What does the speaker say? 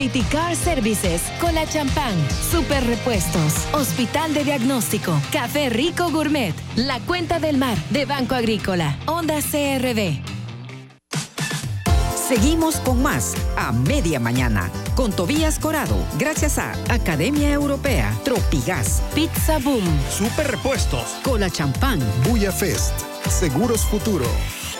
Car Services, Cola Champán, Super Repuestos, Hospital de Diagnóstico, Café Rico Gourmet, La Cuenta del Mar de Banco Agrícola, Honda CRB. Seguimos con más a media mañana con Tobías Corado, gracias a Academia Europea, Tropigas, Pizza Boom, Super Repuestos, Cola Champán, Buya Fest, Seguros Futuro.